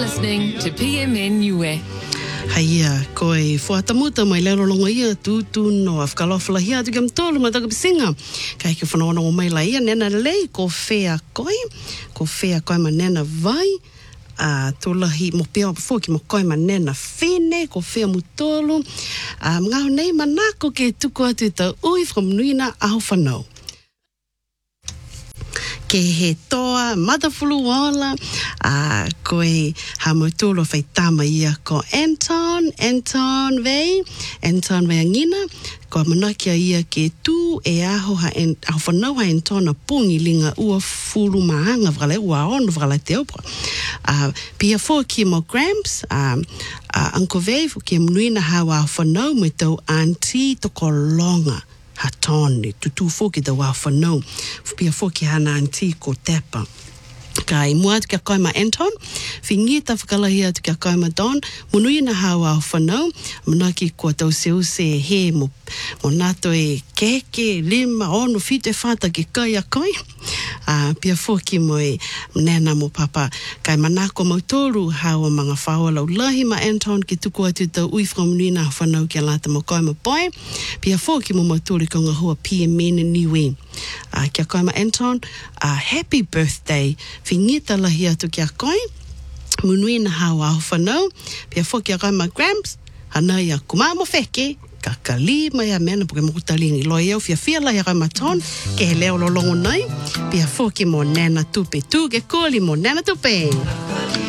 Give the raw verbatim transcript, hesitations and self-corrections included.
listening to P M N Niue. Haia, koe whaatamuta mai lero longa ia tu tu no afkalofala hia tu kam tolu ma taka pisinga. Kai ke whanaona o mai la ia nena lei ko whea koe, ko whea koe ma nena vai. Uh, tulahi mo pia foki mo koe ma nena whine, ko whea mutolu. Uh, ngau nei manako ke tuku atu ta ui from Nuina aho whanau. Ke he toa, matafulu wala, uh, koe ha mautolo whai tama ia ko Anton, Anton vei, Anton vei angina, ko manakia ia ke tu e aho ha en, aho whanau ha Anton a pungi linga ua fulu maanga whakale, ua ono whakale te opra. Uh, pia fo ki mo Gramps, um, uh, Uncle Vei, ki mnuina hawa aho whanau me tau auntie toko longa. Ha tone, tutu foki da wā whanau. Pia foki hana auntie ko tapa. Kai mua atu kia koe ma Anton, whingi ta whakalahi atu kia koe ma Don, munui na hawa o whanau, manaki kua tau se use he mo, mo nato e keke, lima, ono, white whata ke kai a koe. Uh, pia foki mo e nena mo papa, kai manako mautoru hawa mga whaua lau lahi ma Anton ki tuku atu tau ui whamunui na whanau kia lata mo koe ma poe, pia foki mo mautoru ko ngā hua P M N Niue. Uh, kia koe ma Anton, uh, happy birthday, whingita lahi atu kia koe, munui na hawa aho whanau, pia foki a koe ma Gramps, hana ia kuma mo wheke, kakali mai a mena puke mokutalingi loi au fia fia lahi a koe ma Ton, ke he leo lolongo nei, pia foki mo nena tupe tu, ke koli mo nena tupe.